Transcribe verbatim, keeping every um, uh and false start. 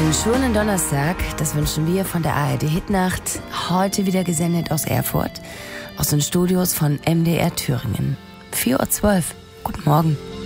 Einen schönen Donnerstag, das wünschen wir von der A R D Hitnacht, heute wieder gesendet aus Erfurt, aus den Studios von M D R Thüringen. vier Uhr zwölf. Guten Morgen.